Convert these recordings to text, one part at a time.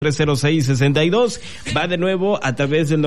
306-62, va de nuevo a través del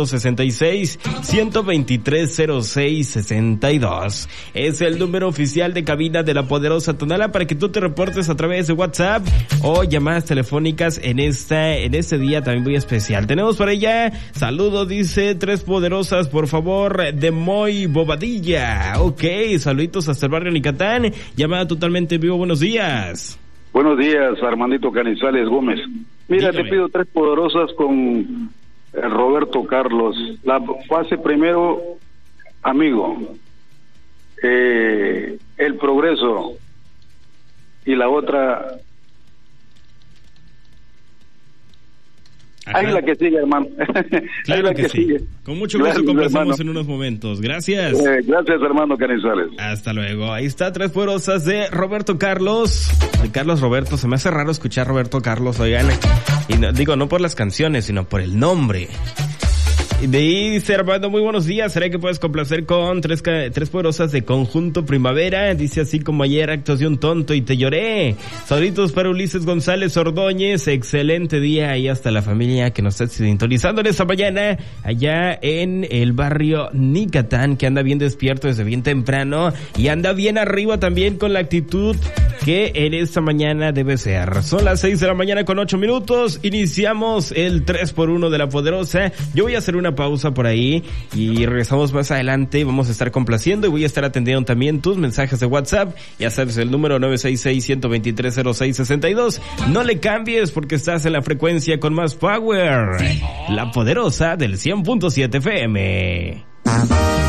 966-123-06-62. Es el número oficial de cabina de la poderosa Tonala para que tú te reportes a través de WhatsApp o llamadas telefónicas en este día también muy especial. Tenemos por ella, saludos, dice, 3 poderosas, por favor, de Moy Bobadilla. Ok, saluditos hasta el barrio Nicatán, llamada totalmente en vivo, buenos días. Buenos días, Armandito Canizales Gómez. Mira, dígame. Te pido 3 poderosas con Roberto Carlos. La fase primero, amigo, El Progreso, y la otra, ahí la que sigue, hermano. Claro que sí. Sigue. Con mucho gusto conversamos en unos momentos. Gracias. Gracias, hermano Canizales. Hasta luego. Ahí está, 3 poderosas de Roberto Carlos. De Carlos Roberto. Se me hace raro escuchar Roberto Carlos, oigan. Y no, digo, no por las canciones, sino por el nombre. De ahí dice Armando, muy buenos días, ¿será que puedes complacer con 3 poderosas de Conjunto Primavera? Dice así como ayer, actuación tonto y te lloré. Saluditos para Ulises González Ordóñez, excelente día y hasta la familia que nos está sintonizando en esta mañana allá en el barrio Nicatán, que anda bien despierto desde bien temprano y anda bien arriba también con la actitud que en esta mañana debe ser. Son las 6 de la mañana con 8 minutos, iniciamos el 3x1 de la poderosa. Yo voy a hacer una pausa por ahí y regresamos más adelante. Vamos a estar complaciendo y voy a estar atendiendo también tus mensajes de WhatsApp. Ya sabes, el número 966-123-06-62. No le cambies porque estás en la frecuencia con más power. La poderosa del 100.7 FM.